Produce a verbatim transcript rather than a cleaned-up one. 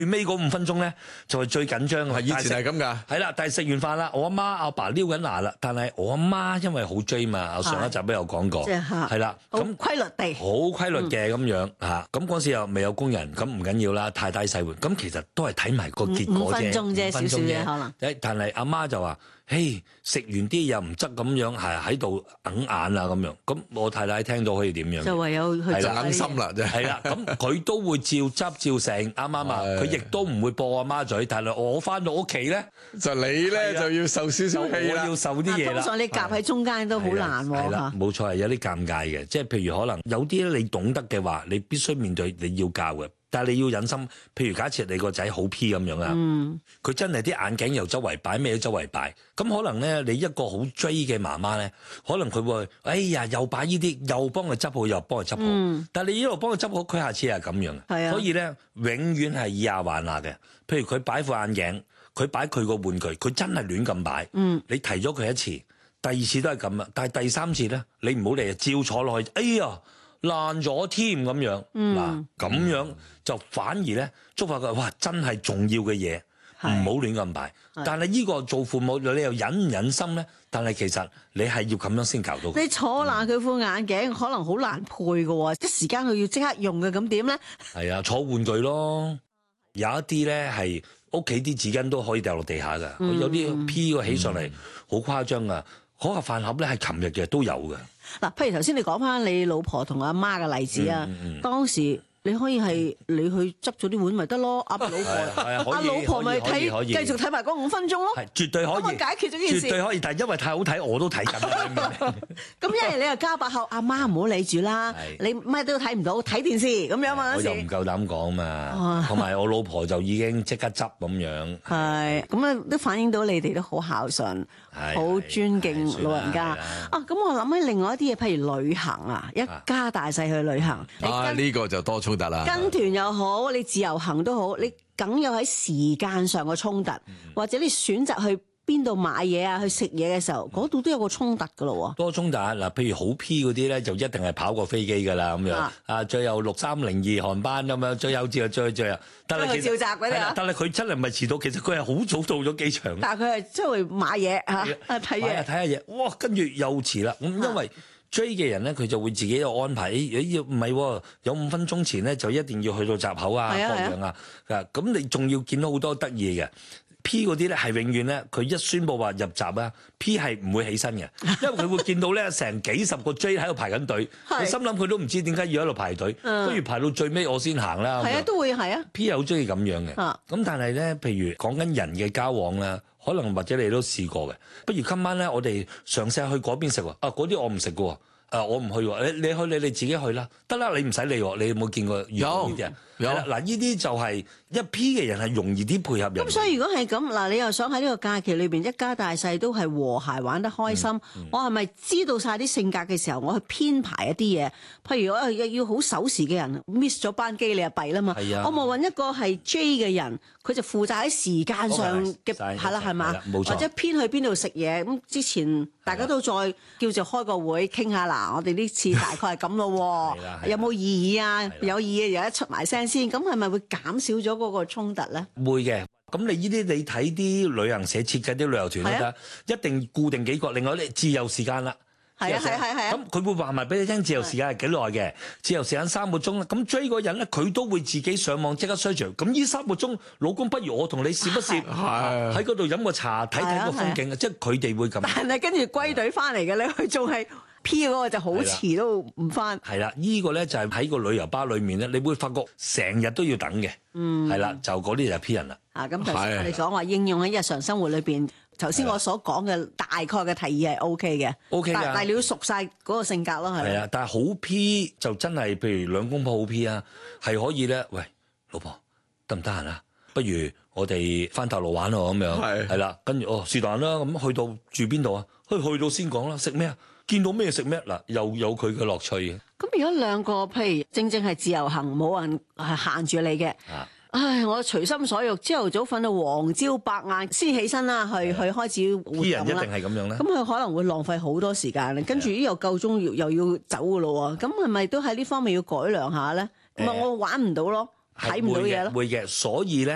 最尾嗰五分鐘咧就係最緊張嘅。 以前係咁㗎。 係啦，但係食完飯啦，我阿媽阿爸撩緊牙啦，但係我阿媽因為好追嘛，我上一集都有講過，係啦， 咁規律地， 好規律嘅咁樣嚇。咁嗰時又未有工人，咁唔緊要啦，太低細活。咁其實都係睇埋個結果啫， 五分鐘啫，少少嘢可能。 誒，但係阿媽就話：嘿，食完啲又唔執咁樣，係喺度揞眼啊咁樣。咁我太太聽到可以點樣？ 就唯有去硬心啦，真係啦。咁佢都會照執照食，啱啱啊？佢亦都唔會駁阿媽嘴。但係我翻到屋企咧， 就你咧就要受少少氣啦， 我要受啲嘢啦。 通常你夾喺中間都好難喎。 係啦，冇錯係有啲尷尬嘅，即係譬如可能有啲咧你懂得嘅話，你必須面對你要教嘅。但係你要忍心，譬如假設你個仔好 P 咁樣啊，佢、嗯、真係啲眼鏡又周圍擺，咩都周圍擺，咁可能咧你一個好追嘅媽媽咧，可能佢會，哎呀又擺呢啲，又幫佢執好，又幫佢執好，嗯、但係你一路幫佢執好，佢下次係咁樣，啊、所以咧永遠係以牙還牙嘅。譬如佢擺副眼鏡，佢擺佢個玩具，佢真係亂咁擺，嗯、你提咗佢一次，第二次都係咁啊，但係第三次咧，你唔好嚟照坐落去，哎呀！爛咗添咁樣，嗱咁、嗯、樣就反而咧觸發佢，哇！真係重要嘅嘢，唔好亂咁擺。但係呢個做父母，你又忍唔忍心咧？但係其實你係要咁樣先教到佢。 你坐爛佢副眼鏡，可能好難配嘅喎，一時間佢要即刻用嘅，咁點咧？係啊，坐玩具咯。有一啲咧係屋企啲紙巾都可以掉落地下㗎，嗯、有啲 P 個起上嚟好誇張㗎。嗰個飯盒咧係琴日嘅都有嘅。 嗱，譬如頭先你講翻你老婆同阿媽嘅例子啊，嗯嗯、當時你可以係你去執咗啲碗咪得咯，阿老婆阿老婆咪睇繼續睇埋嗰五分鐘咯， 係絕對可以解決咗件事， 絕對可以。但係因為太好睇，我都睇緊。 咁一係你又加把口，阿媽唔好理住啦，你乜都睇唔到，睇電視咁樣嘛。 我又唔夠膽講嘛，同埋我老婆就已經即刻執咁樣。 係咁啊，都反映到你哋都好孝順，好尊敬老人家啊。咁我諗起另外一啲嘢，譬如旅行啊，一家大細去旅行啊，呢個就多衝突啦。 跟團又好，你自由行都好，你梗有喺時間上嘅衝突，嗯、或者你選擇去邊度買嘢啊，去食嘢嘅時候，嗰度都有個衝突噶咯喎。 多衝突嗱，譬如好 P 嗰啲咧，就一定係跑過飛機噶啦咁樣啊，啊，最後六三零二航班咁樣，最後至啊最最啊，但係其實但係佢真係唔係遲到，其實佢係好早到咗機場。但係佢係出去買嘢嚇，睇嘢睇下嘢，哇！跟住又遲啦，咁因為。追嘅人咧，佢就會自己有安排。誒要唔係有五分鐘前咧，就一定要去到閘口啊，各樣啊。咁你仲要見到好多得意嘅 P 嗰啲咧，係永遠咧，佢一宣佈話入閘啊 ，P 係唔會起身嘅，因為佢會見到咧成幾十個 J 喺度排緊隊。你心諗佢都唔知點解要喺度排隊，不如排到最尾我先行啦。 係啊，都會係啊。 P 又好中意咁樣嘅。咁但係咧，譬如講緊人嘅交往啦。可能或者你都試過嘅，不如今晚咧，我哋嘗試去嗰邊食喎。啊，嗰啲我唔食嘅喎，啊，我唔去喎。你你去你你自己去啦，得啦，你唔使理喎。你有冇見過呢啲人？有嗱，呢啲就係一 P 嘅人係容易啲配合人。 咁所以如果係咁嗱，你又想喺呢個假期裏邊一家大細都係和諧玩得開心，嗯嗯、我係咪知道晒啲性格嘅時候，我去編排一啲嘢？譬如我要好守時嘅人 miss 咗班機，你就弊啦嘛。係啊，我咪揾一個係 J 嘅人，佢就負責喺時間上嘅係啦，係嘛？冇錯。或者編去邊度食嘢咁之前，大家都再叫做開個會傾下嗱，我哋呢次大概係咁咯，有冇異議啊？有異議又一出埋聲。先咁係咪會減少咗嗰個衝突咧？ 會嘅，咁你呢啲你睇啲旅行社設計啲旅遊團都得，啊、一定固定幾個。另外咧，自由時間啦， 係啊係係係啊。咁佢會話埋俾你聽，自由時間係幾耐嘅？自由時間三個鐘啦。咁追嗰人咧，佢都會自己上網即刻 search。咁呢三個鐘，老公不如我同你試不試？喺嗰度飲個茶，睇睇個風景啊！即係佢哋會咁。但係跟住歸隊翻嚟嘅咧，佢仲係。P 嗰個就好遲都唔翻，係啦，呢個咧就係喺個旅遊巴裏面咧，你會發覺成日都要等嘅，嗯，係啦，就嗰啲就係 P 人啦。 啊，咁頭先我哋講話應用喺日常生活裏邊，頭先我所講嘅大概嘅提議係 O K 嘅，O K 嘅，但係你要熟晒嗰個性格咯，係。係啊，但係好 P 就真係，譬如兩公婆好 P 啊，係可以咧，喂，老婆得唔得閒啊？不如我哋翻大陸玩咯咁樣，係係啦，跟住哦是但啦，咁去到住邊度啊？去去到先講啦，食咩啊？見到咩食咩嗱，又有佢嘅樂趣嘅。咁如果兩個譬如正正係自由行，冇人係限住你嘅，啊、唉，我隨心所欲，朝頭早瞓到黃朝白晏先起身啦，去、啊、去開始活動啦。啲人一定係咁樣咧。咁佢可能會浪費好多時間，跟住呢又夠鐘又又要走噶咯喎。咁係咪都喺呢方面要改良下咧？唔係、啊、我玩唔到咯，睇唔到嘢咯。會嘅，所以咧。